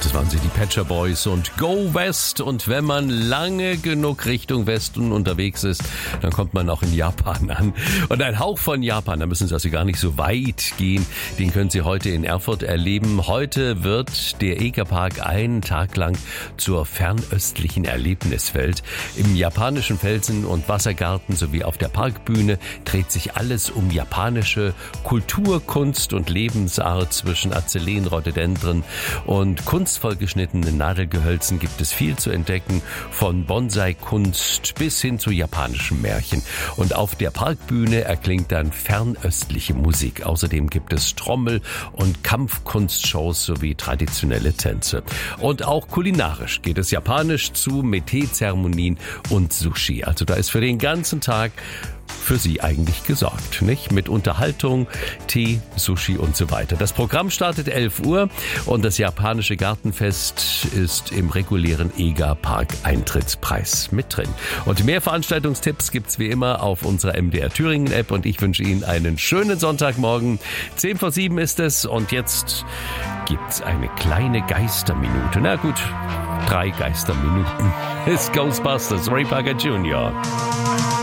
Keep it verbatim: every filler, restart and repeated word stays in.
Das waren sie, die Pet Shop Boys und Go West. Und wenn man lange genug Richtung Westen unterwegs ist, dann kommt man auch in Japan an. Und ein Hauch von Japan, da müssen Sie also gar nicht so weit gehen, den können Sie heute in Erfurt erleben. Heute wird der EGA-Park einen Tag lang zur fernöstlichen Erlebniswelt. Im japanischen Felsen- und Wassergarten sowie auf der Parkbühne dreht sich alles um japanische Kultur, Kunst und Lebensart. Zwischen Azaleen, Rhododendren und kunstvoll geschnittenen Nadelgehölzen gibt es viel zu entdecken, von Bonsai-Kunst bis hin zu japanischen Märchen. Und auf der Parkbühne erklingt dann fernöstliche Musik. Außerdem gibt es Trommel- und Kampfkunstshows sowie traditionelle Tänze. Und auch kulinarisch geht es japanisch zu, mit Teezeremonien und Sushi. Also da ist für den ganzen Tag für Sie eigentlich gesorgt, nicht? Mit Unterhaltung, Tee, Sushi und so weiter. Das Programm startet elf Uhr und das japanische Gartenfest ist im regulären EGA-Park-Eintrittspreis mit drin. Und mehr Veranstaltungstipps gibt's wie immer auf unserer M D R Thüringen-App und ich wünsche Ihnen einen schönen Sonntagmorgen. Zehn vor sieben ist es und jetzt gibt's eine kleine Geisterminute. Na gut, drei Geisterminuten. It's Ghostbusters, Ray Parker Junior